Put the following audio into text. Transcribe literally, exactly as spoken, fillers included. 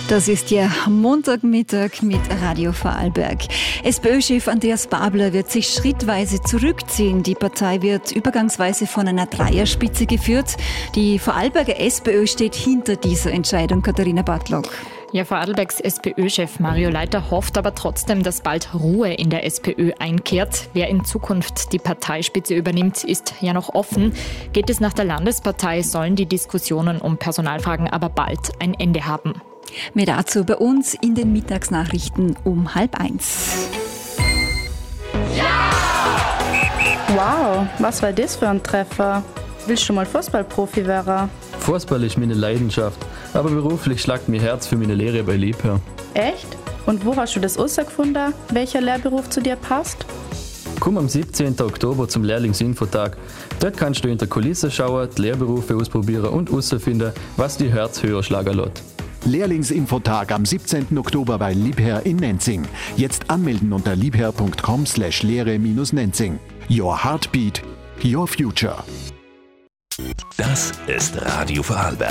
Das ist ja Montagmittag mit Radio Vorarlberg. SPÖ-Chef Andreas Babler wird sich schrittweise zurückziehen. Die Partei wird übergangsweise von einer Dreierspitze geführt. Die Vorarlberger SPÖ steht hinter dieser Entscheidung, Katharina Bartlock. Ja, Vorarlbergs SPÖ-Chef Mario Leiter hofft aber trotzdem, dass bald Ruhe in der SPÖ einkehrt. Wer in Zukunft die Parteispitze übernimmt, ist ja noch offen. Geht es nach der Landespartei, sollen die Diskussionen um Personalfragen aber bald ein Ende haben. Mehr dazu bei uns in den Mittagsnachrichten um halb eins. Ja! Wow, was war das für ein Treffer? Willst du mal Fußballprofi werden? Fußball ist meine Leidenschaft, aber beruflich schlagt mir Herz für meine Lehre bei Liebherr. Echt? Und wo hast du das herausgefunden, welcher Lehrberuf zu dir passt? Komm am siebzehnten Oktober zum Lehrlingsinfotag. Dort kannst du in der Kulisse schauen, die Lehrberufe ausprobieren und herausfinden, was die Herz höher schlagen lässt. Lehrlingsinfotag am siebzehnten Oktober bei Liebherr in Nenzing. Jetzt anmelden unter liebherr punkt com slash lehre minus nenzing. Your Heartbeat, Your Future. Das ist Radio Vorarlberg.